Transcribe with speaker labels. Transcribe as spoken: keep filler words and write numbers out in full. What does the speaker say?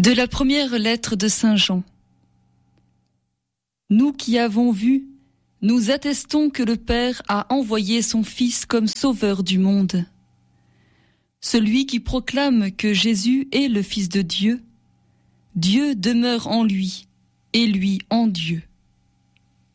Speaker 1: De la première lettre de Saint Jean. Nous qui avons vu, nous attestons que le Père a envoyé son Fils comme sauveur du monde. Celui qui proclame que Jésus est le Fils de Dieu, Dieu demeure en lui, et lui en Dieu.